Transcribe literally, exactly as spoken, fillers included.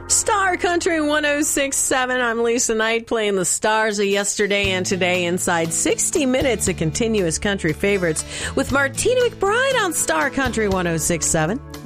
Star Country one oh six point seven. I'm Lisa Knight playing the stars of yesterday and today inside sixty minutes of continuous country favorites with Martina McBride on Star Country one oh six point seven.